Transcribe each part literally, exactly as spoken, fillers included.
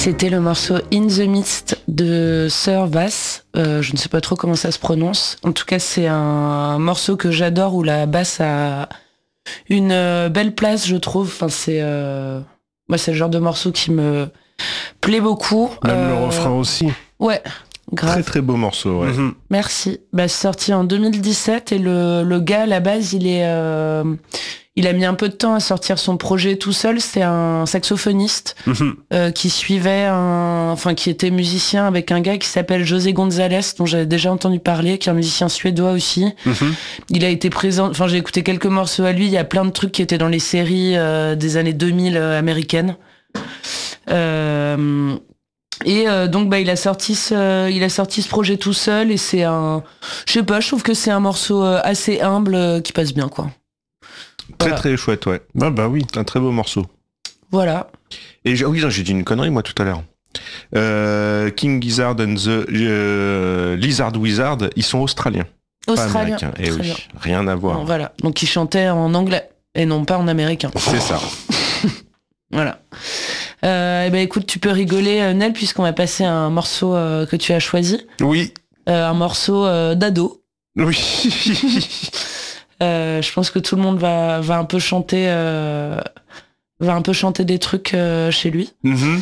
C'était le morceau In the Mist de Sir Bass. Euh, je ne sais pas trop comment ça se prononce. En tout cas, c'est un morceau que j'adore où la basse a une euh, belle place, je trouve. Enfin, c'est, euh... Moi, c'est le genre de morceau qui me plaît beaucoup. Même euh... le refrain aussi. Ouais. Grave. Très très beau morceau, ouais. Mm-hmm. Merci. Bah, c'est sorti en deux mille dix-sept et le, le gars à la base, il est, euh, il a mis un peu de temps à sortir son projet tout seul. C'est un saxophoniste Mm-hmm. euh, qui suivait, un, enfin qui était musicien avec un gars qui s'appelle José González, dont j'avais déjà entendu parler, qui est un musicien suédois aussi. Mm-hmm. Il a été présent. Enfin, j'ai écouté quelques morceaux à lui. Il y a plein de trucs qui étaient dans les séries euh, des années deux mille euh, américaines. Euh, Et euh, donc bah il a sorti ce il a sorti ce projet tout seul et c'est un je sais pas, je trouve que c'est un morceau euh, assez humble euh, qui passe bien quoi. Très Voilà. très chouette, ouais. Ah bah oui. Un très beau morceau. Voilà. Et j'ai, oui, non, j'ai dit une connerie moi tout à l'heure. Euh, King Gizzard and the euh, Lizard Wizard, ils sont australiens. Pas Australien. américains. Eh Australien. oui, rien à voir. Bon, voilà. Donc il chantait en anglais et non pas en américain. C'est ça. Voilà. Euh, et ben écoute, tu peux rigoler euh, Nel puisqu'on va passer à un morceau euh, que tu as choisi, Oui. euh, un morceau euh, d'ado. Oui. Euh, je pense que tout le monde va va un peu chanter euh, va un peu chanter des trucs euh, chez lui. Mm-hmm.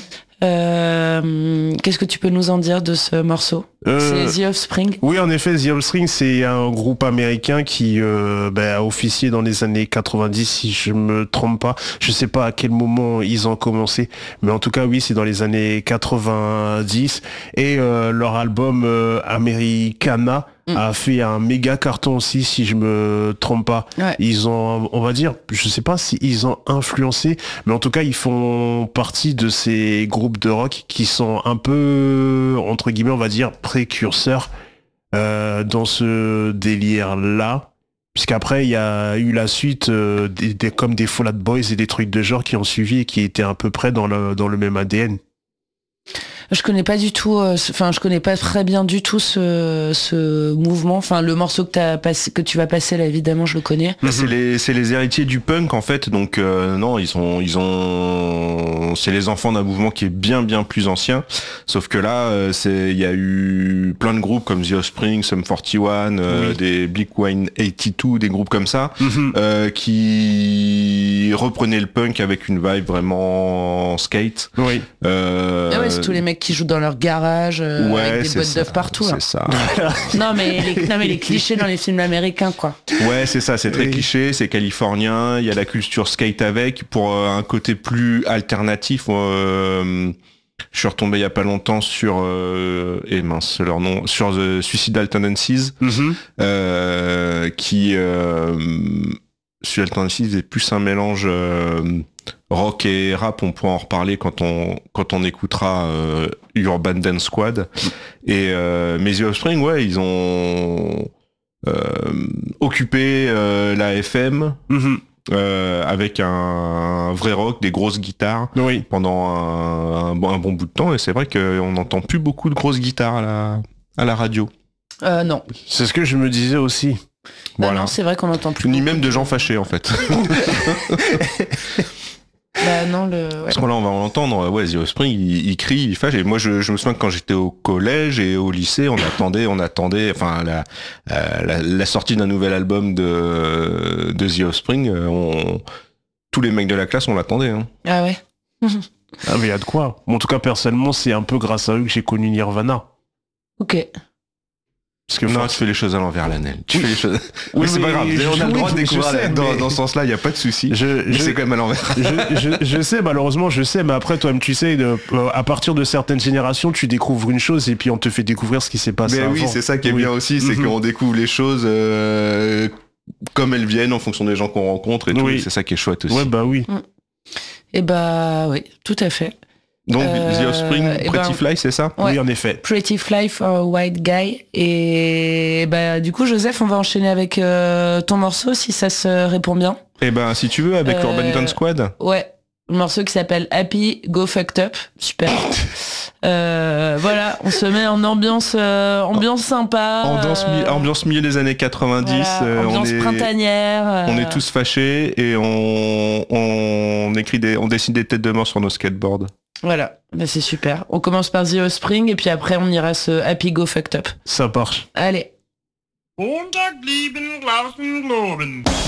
Euh, qu'est-ce que tu peux nous en dire de ce morceau? Euh, C'est The Offspring. Oui, en effet, The Offspring, c'est un groupe américain qui euh, bah, a officié dans les années quatre-vingt-dix, si je me trompe pas. Je sais pas à quel moment ils ont commencé, mais en tout cas, oui, c'est dans les années quatre-vingt-dix. Et euh, leur album euh, Americana mm. a fait un méga carton aussi, si je me trompe pas. Ouais. Ils ont, on va dire, je sais pas si ils ont influencé, mais en tout cas, ils font partie de ces groupes de rock qui sont un peu, entre guillemets, on va dire, précurseurs euh, dans ce délire-là. Puisqu'après, il y a eu la suite euh, des, des, comme des Fall Out Boys et des trucs de genre qui ont suivi et qui étaient à peu près dans le, dans le même A D N. Je connais pas du tout, enfin euh, je connais pas très bien du tout ce, ce mouvement. Enfin le morceau que t'as passé, que tu vas passer là évidemment je le connais. Bah, c'est les c'est les héritiers du punk en fait, donc euh, non ils sont ils ont c'est les enfants d'un mouvement qui est bien bien plus ancien. Sauf que là euh, c'est il y a eu plein de groupes comme The Offspring, Sum quarante et un, euh, oui. des Bleak Wine quatre-vingt-deux, des groupes comme ça mm-hmm. euh, qui reprenaient le punk avec une vibe vraiment skate. Oui. Euh, ah ouais, c'est tous les mecs qui jouent dans leur garage euh, ouais, avec des boîtes d'œufs partout. C'est hein. ça. non mais les, non mais les clichés dans les films américains quoi. Ouais c'est ça, c'est très oui. cliché, c'est californien, il y a la culture skate avec pour euh, un côté plus alternatif. Euh, je suis retombé il y a pas longtemps sur euh, et mince leur nom sur The Suicidal Tendencies mm-hmm. euh, qui euh, Suicidal Tendencies est plus un mélange euh, rock et rap, on pourra en reparler quand on quand on écoutera euh, Urban Dance Squad. Et euh, mais The Offspring, ouais, ils ont euh, occupé euh, la F M mm-hmm. euh, avec un, un vrai rock, des grosses guitares oui. pendant un, un, bon, un bon bout de temps. Et c'est vrai qu'on n'entend plus beaucoup de grosses guitares à la à la radio. Euh, non. C'est ce que je me disais aussi. Bah voilà. Non, c'est vrai qu'on n'entend plus. Ni même de gens fâchés en fait. Bah non, le... ouais. Parce que là on va l'entendre, ouais, The Offspring il, il crie, il fâche. Et moi je, je me souviens que quand j'étais au collège et au lycée, on attendait, on attendait, enfin la, euh, la, la sortie d'un nouvel album de, de The Offspring, on, tous les mecs de la classe on l'attendait. Hein. Ah ouais. Ah mais il y a de quoi. En tout cas personnellement c'est un peu grâce à eux que j'ai connu Nirvana. Ok. Parce que non, force... tu fais les choses à l'envers, Lanel. Tu oui. fais les choses. Oui, mais c'est pas grave. Je, on a le droit de découvrir sais, dans, mais... dans ce sens-là. Il y a pas de souci. Je, mais je... c'est quand même à l'envers. je, je, je sais, malheureusement, je sais. Mais après, toi-même, tu sais, de, à partir de certaines générations, tu découvres une chose et puis on te fait découvrir ce qui s'est passé. Mais avant. oui, c'est ça qui est oui. bien aussi, c'est mm-hmm. qu'on découvre les choses euh, comme elles viennent en fonction des gens qu'on rencontre et tout. Oui. C'est ça qui est chouette aussi. Ouais, bah oui. Mm. Et bah oui, tout à fait. Donc euh, The Offspring, Pretty ben, Fly, c'est ça? Ouais. Oui, en effet. Pretty Fly for a White Guy. Et bah du coup, Joseph, on va enchaîner avec euh, ton morceau si ça se répond bien. Eh ben, si tu veux, avec euh, Urban Dance Squad. Ouais, le morceau qui s'appelle Happy Go Fucked Up. Super. euh, voilà, on se met en ambiance, euh, ambiance sympa. Ambiance, euh, mi- ambiance milieu des années quatre-vingt-dix. Voilà, euh, ambiance on est, printanière. Euh... On est tous fâchés et on, on écrit des, on dessine des têtes de mort sur nos skateboards. Voilà, bah, c'est super. On commence par The Offspring et puis après on ira se Happy Go Fucked Up. Ça marche. Allez. Montag, lieben, Glauben, Globen.